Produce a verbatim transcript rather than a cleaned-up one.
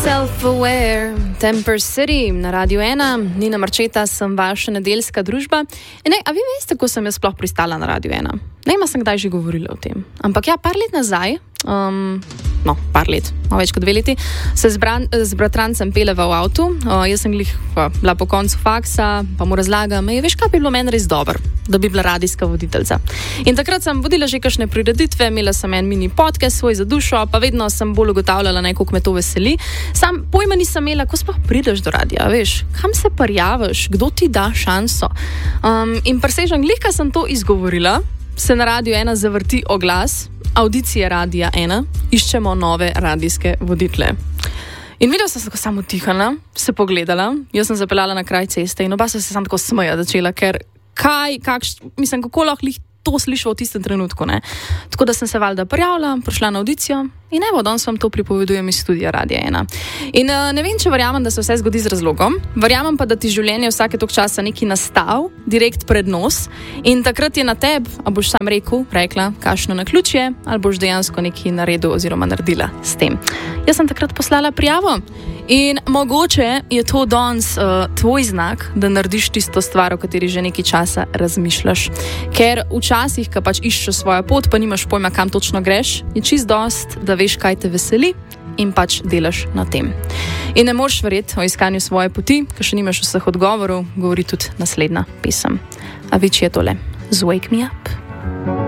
Self-aware, Temper City na Radiu ena, Nina Marčeta, sem vaša nedeljska družba. In ne, a vi veste, kako sem jaz sploh pristala na Radiu ena? Ne, ima sem kdaj že govorila o tem. Ampak ja, par let nazaj, um, no, par let, malo več kot dve leti, se z, bran, z bratrancem peleva v avtu. Uh, jaz sem glih uh, bila po koncu faksa, pa mu razlagam, ej, veš, kaj bi bilo meni res dobro, da bi bila radijska voditeljca. In takrat sem vodila že kakšne prireditve, imela sem en mini podcast svoj za dušo, pa vedno sem bolj ugotavljala, ne, koliko me to veseli. Sam pojma nisem imela, ko sploh prideš do radia, veš, kam se parjavaš, kdo ti da šanso. Um, in presežem, glih, kaj sem to izgovorila, se na Radiu ena zavrti oglas, audicije Radia ena, iščemo nove radijske voditelje. In videla sem se, ko sem utihala, se pogledala, jaz sem zapeljala na kraj ceste in oba sem se sam tako smeja začela, ker kaj, kakš, mislim, kako lahko jih to slišal v tistem trenutku, ne. Tako da sem se valjda prijavila, prišla na audicijo in evo, danes vam to pripovedujem iz studia Radia ena. In uh, ne vem, če verjamem, da se vse zgodi z razlogom, verjamem pa, da ti življenje vsake tok časa neki nastav, direkt pred nos in takrat je na teb, a boš sam rekel, rekla, kakšno naključje, ali boš dejansko nekaj naredil oziroma naredila s tem. Jaz sem takrat poslala prijavo in mogoče je to danes uh, tvoj znak, da narediš tisto stvar, o kateri že nekaj časa razmišljaš. Ker včasih, ko pač iščeš svojo pot, pa nimaš pojma, kam točno greš, je čist dost, da veš, kaj te veseli in pač delaš na tem. In ne moreš verjeti o iskanju svoje poti, ker še nimaš vseh odgovorov, govori tudi naslednja pesem. A več je tole. Z Wake Me Up.